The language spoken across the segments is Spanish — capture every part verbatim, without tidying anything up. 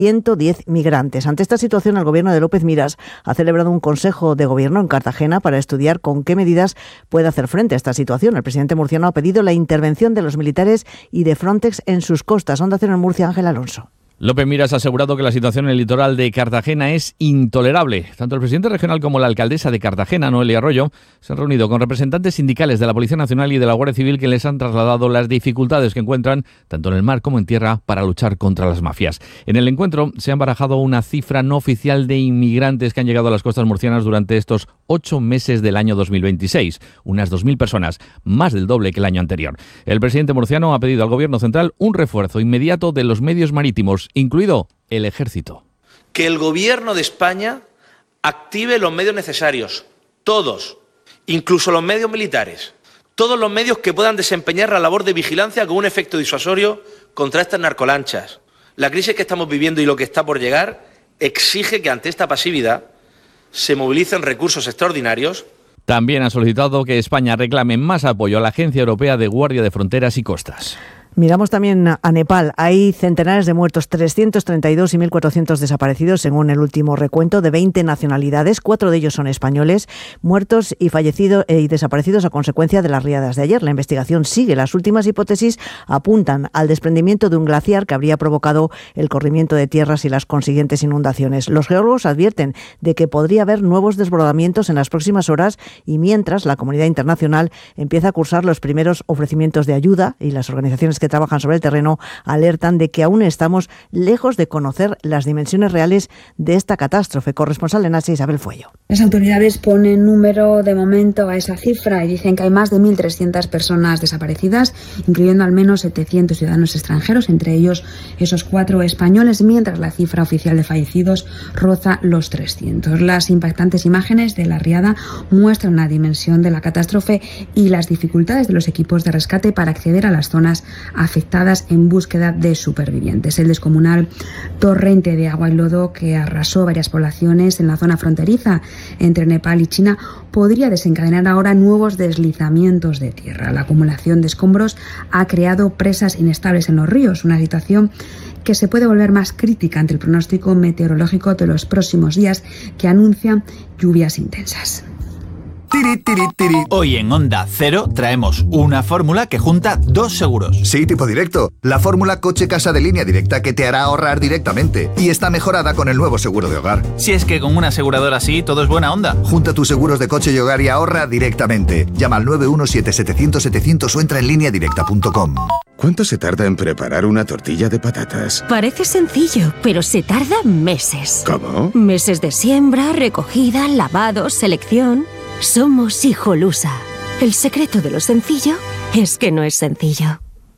ciento diez migrantes. Ante esta situación, el gobierno de López Miras ha celebrado un consejo de gobierno en Cartagena para estudiar con qué medidas puede hacer frente a esta situación. El presidente murciano ha pedido la intervención de los militares y de Frontex en sus costas. Onda Cero en Murcia, Ángel Alonso. López Miras ha asegurado que la situación en el litoral de Cartagena es intolerable. Tanto el presidente regional como la alcaldesa de Cartagena, Noelia Arroyo, se han reunido con representantes sindicales de la Policía Nacional y de la Guardia Civil que les han trasladado las dificultades que encuentran tanto en el mar como en tierra para luchar contra las mafias. En el encuentro se han barajado una cifra no oficial de inmigrantes que han llegado a las costas murcianas durante estos ocho meses del año dos mil veintiséis. Unas dos mil personas, más del doble que el año anterior. El presidente murciano ha pedido al Gobierno central un refuerzo inmediato de los medios marítimos, incluido el Ejército. Que el Gobierno de España active los medios necesarios, todos, incluso los medios militares, todos los medios que puedan desempeñar la labor de vigilancia con un efecto disuasorio contra estas narcolanchas. La crisis que estamos viviendo y lo que está por llegar exige que ante esta pasividad se movilicen recursos extraordinarios. También ha solicitado que España reclame más apoyo a la Agencia Europea de Guardia de Fronteras y Costas. Miramos también a Nepal. Hay centenares de muertos, trescientos treinta y dos y mil cuatrocientos desaparecidos según el último recuento de veinte nacionalidades. Cuatro de ellos son españoles, muertos y fallecidos y desaparecidos a consecuencia de las riadas de ayer. La investigación sigue. Las últimas hipótesis apuntan al desprendimiento de un glaciar que habría provocado el corrimiento de tierras y las consiguientes inundaciones. Los geólogos advierten de que podría haber nuevos desbordamientos en las próximas horas y mientras la comunidad internacional empieza a cursar los primeros ofrecimientos de ayuda y las organizaciones que trabajan sobre el terreno alertan de que aún estamos lejos de conocer las dimensiones reales de esta catástrofe. Corresponsal en Asia, Isabel Fuello. Las autoridades ponen número de momento a esa cifra y dicen que hay más de mil trescientas personas desaparecidas, incluyendo al menos setecientos ciudadanos extranjeros, entre ellos esos cuatro españoles, mientras la cifra oficial de fallecidos roza los trescientos. Las impactantes imágenes de la riada muestran la dimensión de la catástrofe y las dificultades de los equipos de rescate para acceder a las zonas afectadas en búsqueda de supervivientes. El descomunal torrente de agua y lodo que arrasó varias poblaciones en la zona fronteriza entre Nepal y China podría desencadenar ahora nuevos deslizamientos de tierra. La acumulación de escombros ha creado presas inestables en los ríos, una situación que se puede volver más crítica ante el pronóstico meteorológico de los próximos días que anuncia lluvias intensas. Tiri, tiri, tiri. Hoy en Onda Cero traemos una fórmula que junta dos seguros. Sí, tipo directo. La fórmula coche-casa de Línea Directa que te hará ahorrar directamente. Y está mejorada con el nuevo seguro de hogar. Si es que con una aseguradora así todo es buena onda. Junta tus seguros de coche y hogar y ahorra directamente. Llama al nueve uno siete setecientos setecientos o entra en línea directa punto com. ¿Cuánto se tarda en preparar una tortilla de patatas? Parece sencillo, pero se tarda meses. ¿Cómo? Meses de siembra, recogida, lavado, selección. Somos Hijolusa. El secreto de lo sencillo es que no es sencillo.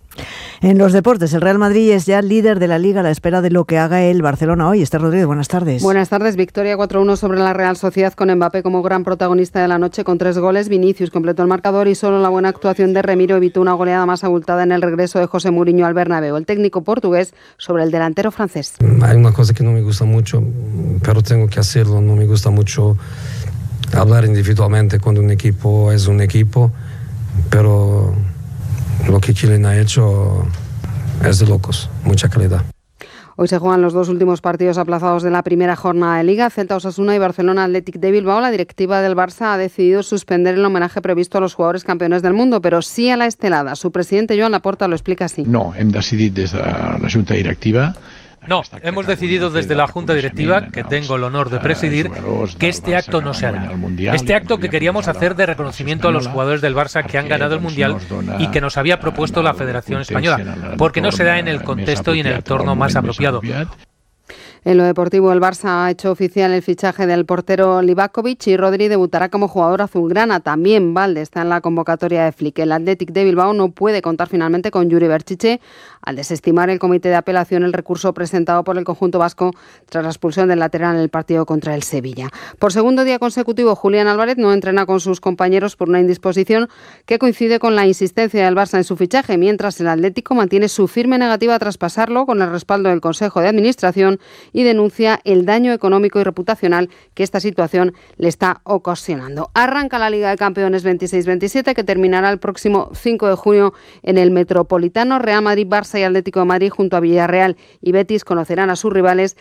En los deportes, el Real Madrid es ya líder de la Liga a la espera de lo que haga el Barcelona hoy. Esther Rodríguez, buenas tardes. Buenas tardes. Victoria cuatro uno sobre la Real Sociedad con Mbappé como gran protagonista de la noche con tres goles. Vinicius completó el marcador y solo la buena actuación de Remiro evitó una goleada más abultada en el regreso de José Mourinho al Bernabéu. El técnico portugués sobre el delantero francés. Hay una cosa que no me gusta mucho, pero tengo que hacerlo. No me gusta mucho hablar individualmente cuando un equipo es un equipo, pero lo que Kylian ha hecho es de locos, mucha calidad. Hoy se juegan los dos últimos partidos aplazados de la primera jornada de Liga, Celta Osasuna y Barcelona Athletic de Bilbao. La directiva del Barça ha decidido suspender el homenaje previsto a los jugadores campeones del mundo, pero sí a la estelada. Su presidente Joan Laporta lo explica así. No, hem decidit des de la Junta Directiva. No, hemos decidido desde la Junta Directiva, que tengo el honor de presidir, que este acto no se hará. Este acto que queríamos hacer de reconocimiento a los jugadores del Barça que han ganado el Mundial y que nos había propuesto la Federación Española, porque no se da en el contexto y en el entorno más apropiado. En lo deportivo, el Barça ha hecho oficial el fichaje del portero Livakovic y Rodri debutará como jugador azulgrana. También Valde está en la convocatoria de Flick. El Athletic de Bilbao no puede contar finalmente con Yuri Berchiche al desestimar el comité de apelación el recurso presentado por el conjunto vasco tras la expulsión del lateral en el partido contra el Sevilla. Por segundo día consecutivo, Julián Álvarez no entrena con sus compañeros por una indisposición que coincide con la insistencia del Barça en su fichaje, mientras el Atlético mantiene su firme negativa a traspasarlo con el respaldo del Consejo de Administración y denuncia el daño económico y reputacional que esta situación le está ocasionando. Arranca la Liga de Campeones veintiséis veintisiete que terminará el próximo cinco de junio en el Metropolitano. Real Madrid, Barça y Atlético de Madrid junto a Villarreal y Betis conocerán a sus rivales